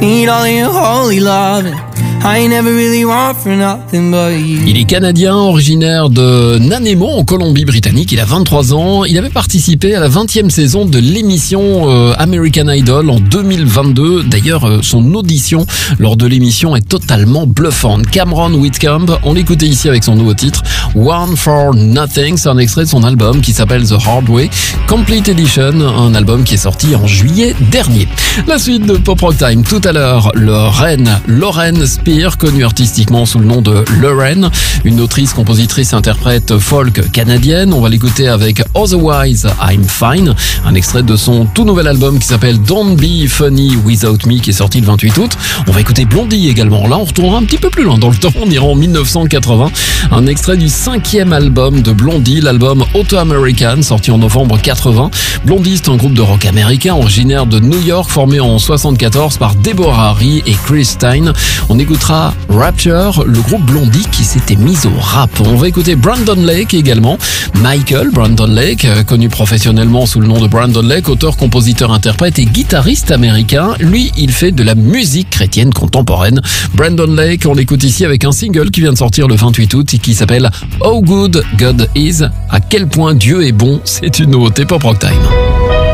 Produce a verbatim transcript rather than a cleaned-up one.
need all your holy loving. I ain't never really want for nothing but you. Il est canadien, originaire de Nanaimo en Colombie-Britannique. Il a vingt-trois ans. Il avait participé à la vingtième saison de l'émission euh, American Idol en deux mille vingt-deux. D'ailleurs, euh, son audition lors de l'émission est totalement bluffante. Cameron Whitcomb, on l'écoutait ici avec son nouveau titre One for Nothing. C'est un extrait de son album qui s'appelle The Hard Way Complete Edition, un album qui est sorti en juillet dernier. La suite de Pop Rock Time. Tout à l'heure, Lorraine, Lorraine Spears, connue artistiquement sous le nom de Lorraine, une autrice, compositrice, interprète folk canadienne. On va l'écouter avec Otherwise I'm Fine, un extrait de son tout nouvel album qui s'appelle Don't Be Funny Without Me, qui est sorti le vingt-huit août. On va écouter Blondie également. Là, on retournera un petit peu plus loin dans le temps. On ira en mille neuf cent quatre-vingts. Un extrait du cinquième album de Blondie, l'album Auto-American, sorti en novembre quatre-vingts. Blondie, c'est un groupe de rock américain originaire de New York, formé en soixante-quatorze par Deborah Harry et Chris Stein. On écoutera Rapture, le groupe Blondie qui s'était mis au rap. On va écouter Brandon Lake également. Michael Brandon Lake, connu professionnellement sous le nom de Brandon Lake, auteur, compositeur, interprète et guitariste américain. Lui, il fait de la musique chrétienne contemporaine. Brandon Lake, on l'écoute ici avec un single qui vient de sortir le vingt-huit août et qui s'appelle How Good God Is. À quel point Dieu est bon, c'est une nouveauté Pop Rock Time.